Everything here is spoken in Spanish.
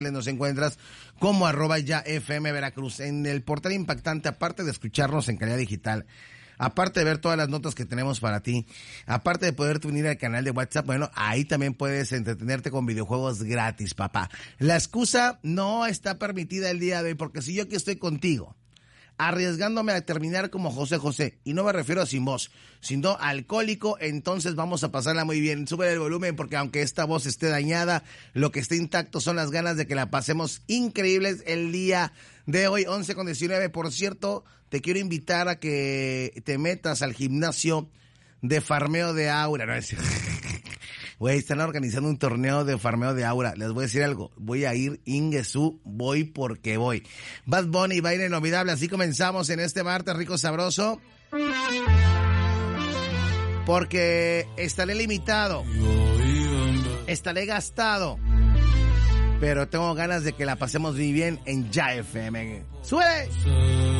nos encuentras como @YaFM Veracruz. En el portal Impactante, aparte de escucharnos en calidad digital, aparte de ver todas las notas que tenemos para ti, aparte de poderte unir al canal de WhatsApp, bueno, ahí también puedes entretenerte con videojuegos gratis, papá. La excusa no está permitida el día de hoy, porque si yo aquí estoy contigo, arriesgándome a terminar como José José, y no me refiero a sin voz, sino alcohólico, entonces vamos a pasarla muy bien. Sube el volumen, porque aunque esta voz esté dañada, lo que esté intacto son las ganas de que la pasemos increíbles el día de hoy, 11:19. Por cierto, te quiero invitar a que te metas al gimnasio de farmeo de aura, ¿no? Güey, están organizando un torneo de farmeo de aura. Les voy a decir algo. Voy a ir, Ingesu, voy porque voy. Bad Bunny, baile inolvidable. Así comenzamos en este martes rico sabroso. Porque estaré limitado. Estaré gastado. Pero tengo ganas de que la pasemos muy bien en YaFM. ¡Sube!